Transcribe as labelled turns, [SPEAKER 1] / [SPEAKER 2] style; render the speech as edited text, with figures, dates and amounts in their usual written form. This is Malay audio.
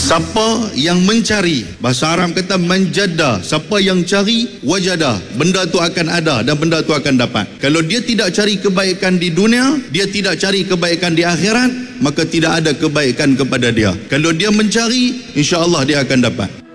[SPEAKER 1] Siapa yang mencari, bahasa Arab kata menjada, siapa yang cari, wajada, benda tu akan ada dan benda tu akan dapat. Kalau dia tidak cari kebaikan di dunia, dia tidak cari kebaikan di akhirat, maka tidak ada kebaikan kepada dia. Kalau dia mencari, insya Allah dia akan dapat.